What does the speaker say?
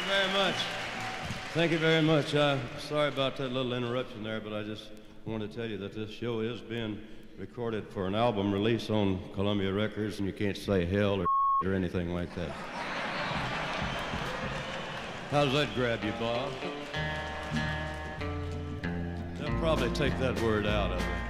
you very much. Thank you very much. Sorry about that little interruption there, but I just wanted to tell you that this show is being recorded for an album release on Columbia Records, and you can't say hell or anything like that. How does that grab you, Bob? They'll probably take that word out of it.